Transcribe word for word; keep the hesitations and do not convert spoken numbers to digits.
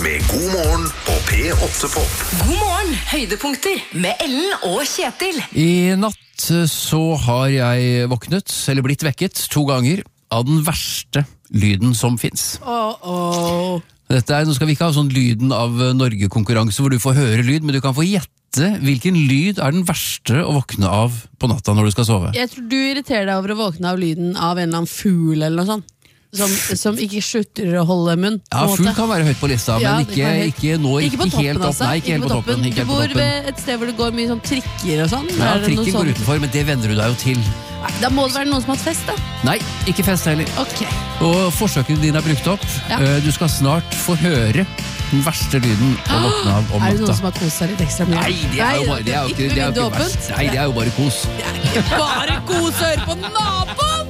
med God morgen på P åtte Pop. God morgen, høydepunkter med Ellen og Kjetil. I natt så har jeg våknet, eller blitt vekket, to ganger av den verste lyden som finnes. Åh, åh. Dette er, nå skal vi ikke ha sånn lyden av Norge-konkurranse hvor du får høre lyd, men du kan få gjette hvilken lyd er den verste å våkne av på natta når du skal sove. Jeg tror du irriterer deg over å våkne av lyden av en eller annen fugl eller noe sånt. Som, som ikke slutter å holde munn. Ja, fugl kan være høyt på lista, Ja, men det ikke, kan være ikke, nå, Ikke på ikke toppen, helt opp. altså. Nei, ikke helt på toppen. Ikke Du helt på bor toppen. ved et sted hvor det går mye sånn trikker og sånn. Ja, Er det noe trikken går sånt? utenfor, men det venner du deg jo til. Nei, Da må det være noen som har hatt fest, da. Nei, ikke fest heller. Ok. Og forsøkene dine er brukt opp. Ja. Eh, Du skal snart få høre den verste lyden å våkne av om Er det noen natta. som har kost seg litt ekstra mye? Nei, det er jo bare, det er jo ikke, det er jo ikke verst. Nei, det er jo bare kos. Det er ikke bare kos å høre på naboen!